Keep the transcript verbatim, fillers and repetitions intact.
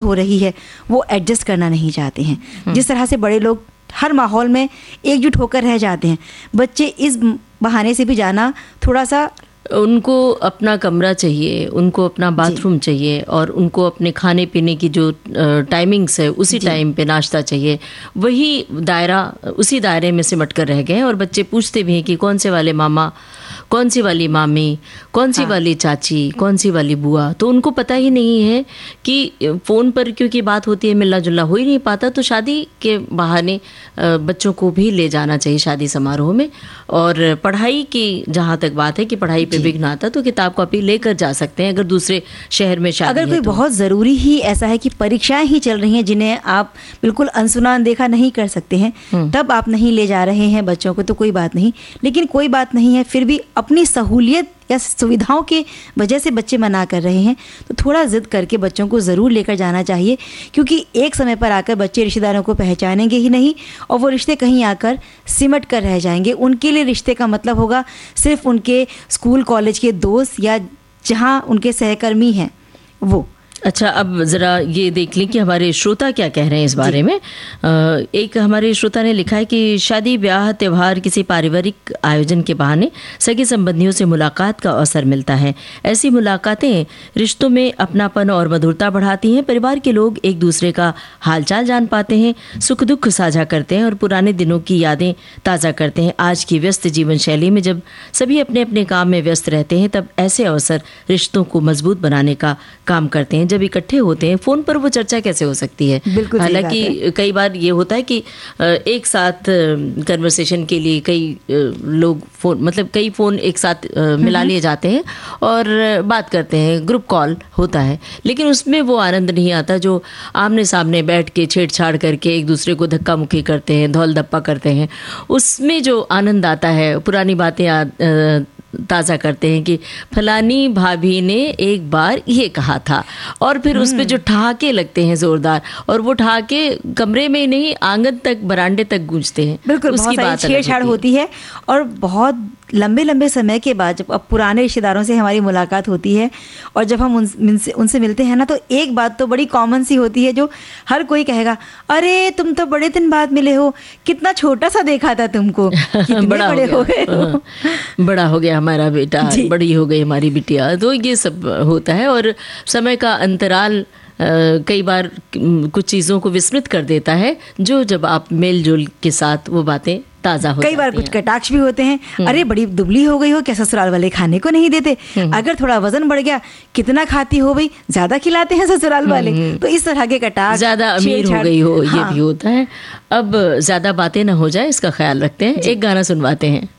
हो रही है वो एडजस्ट करना नहीं चाहते हैं। जिस तरह से बड़े लोग हर माहौल में एकजुट होकर रह जाते हैं, बच्चे इस बहाने से भी जाना थोड़ा सा, उनको अपना कमरा चाहिए, उनको अपना बाथरूम चाहिए और उनको अपने खाने पीने की जो टाइमिंग्स है उसी टाइम पे नाश्ता चाहिए, वही दायरा उसी दायरे में सिमट कर रह गए। और बच्चे पूछते भी हैं कि कौन से वाले मामा, कौन सी वाली मामी, कौन सी हाँ। वाली चाची, कौन सी वाली बुआ। तो उनको पता ही नहीं है कि फ़ोन पर क्योंकि बात होती है, मिलना जुलना हो ही नहीं पाता। तो शादी के बहाने बच्चों को भी ले जाना चाहिए शादी समारोह में। और पढ़ाई की जहाँ तक बात है कि पढ़ाई पे विघ्न आता तो किताब कॉपी लेकर जा सकते हैं अगर दूसरे शहर में शादी अगर कोई है तो। बहुत ज़रूरी ही ऐसा है कि परीक्षाएं ही चल रही हैं जिन्हें आप बिल्कुल अनसुना अनदेखा नहीं कर सकते हैं, तब आप नहीं ले जा रहे हैं बच्चों को तो कोई बात नहीं। लेकिन कोई बात नहीं है, फिर भी अपनी सहूलियत या सुविधाओं के वजह से बच्चे मना कर रहे हैं तो थोड़ा ज़िद करके बच्चों को ज़रूर लेकर जाना चाहिए, क्योंकि एक समय पर आकर बच्चे रिश्तेदारों को पहचानेंगे ही नहीं और वो रिश्ते कहीं आकर सिमट कर रह जाएंगे। उनके लिए रिश्ते का मतलब होगा सिर्फ उनके स्कूल कॉलेज के दोस्त या जहाँ उनके सहकर्मी हैं वो। अच्छा, अब ज़रा ये देख लें कि हमारे श्रोता क्या कह रहे हैं इस बारे में। एक हमारे श्रोता ने लिखा है कि शादी ब्याह त्यौहार किसी पारिवारिक आयोजन के बहाने सगे संबंधियों से मुलाकात का अवसर मिलता है। ऐसी मुलाकातें रिश्तों में अपनापन और मधुरता बढ़ाती हैं। परिवार के लोग एक दूसरे का हालचाल जान पाते हैं, सुख दुख साझा करते हैं और पुराने दिनों की यादें ताज़ा करते हैं। आज की व्यस्त जीवन शैली में जब सभी अपने अपने काम में व्यस्त रहते हैं तब ऐसे अवसर रिश्तों को मजबूत बनाने का काम करते हैं। जब इकट्ठे होते हैं फोन पर वो चर्चा कैसे हो सकती है। हालांकि कई बार ये होता है कि एक साथ कन्वर्सेशन के लिए कई लोग फोन मतलब कई फोन एक साथ मिला लिए जाते हैं और बात करते हैं, ग्रुप कॉल होता है, लेकिन उसमें वो आनंद नहीं आता जो आमने सामने बैठ के छेड़छाड़ करके एक दूसरे को धक्का मुक्की करते हैं, धौल धप्पा करते हैं। उसमें जो आनंद आता है, पुरानी बातें ताज़ा करते हैं कि फलानी भाभी ने एक बार ये कहा था, और फिर उस पे जो ठहाके लगते हैं जोरदार, और वो ठहाके कमरे में नहीं आंगन तक, बरांडे तक गूंजते हैं। बिल्कुल, उसकी बात छेड़छाड़ होती है। और बहुत लंबे लंबे समय के बाद जब अब पुराने रिश्तेदारों से हमारी मुलाकात होती है और जब हम उनसे उनसे मिलते हैं ना, तो एक बात तो बड़ी कॉमन सी होती है जो हर कोई कहेगा, अरे तुम तो बड़े दिन बाद मिले हो, कितना छोटा सा देखा था तुमको, कितने बड़ा बड़े हो गए हो। बड़ा हो गया हमारा बेटा, बड़ी हो गई हमारी बिटिया। तो ये सब होता है और समय का अंतराल कई बार कुछ चीज़ों को विस्मृत कर देता है, जो जब आप मेल जोल के साथ वो बातें ताज़ा हो कई बार कुछ कटाक्ष भी होते हैं, अरे बड़ी दुबली हो गई हो, क्या ससुराल वाले खाने को नहीं देते, अगर थोड़ा वजन बढ़ गया, कितना खाती हो भाई, ज्यादा खिलाते हैं ससुराल वाले। तो इस तरह के कटाक्ष, ज्यादा अमीर हो गई हो, हाँ। ये भी होता है। अब ज्यादा बातें ना हो जाए इसका ख्याल रखते हैं, एक गाना सुनवाते हैं।